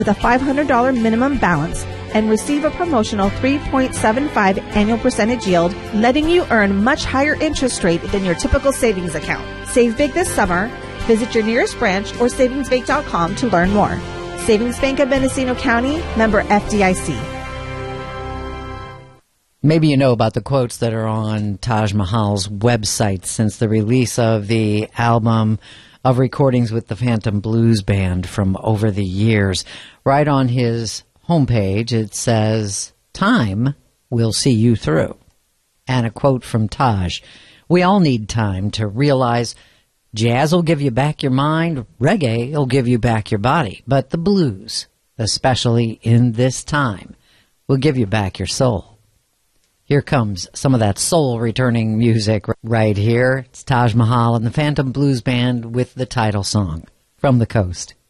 with a $500 minimum balance and receive a promotional 3.75 annual percentage yield, letting you earn much higher interest rate than your typical savings account. Save big this summer. Visit your nearest branch or savingsbank.com to learn more. Savings Bank of Mendocino County, member FDIC. Maybe you know about the quotes that are on Taj Mahal's website since the release of the album of recordings with the Phantom Blues Band from over the years. Right on his homepage, it says, "Time will see you through." And a quote from Taj, "We all need time to realize jazz will give you back your mind, reggae will give you back your body, but the blues, especially in this time, will give you back your soul." Here comes some of that soul-returning music right here. It's Taj Mahal and the Phantom Blues Band with the title song, From the Coast.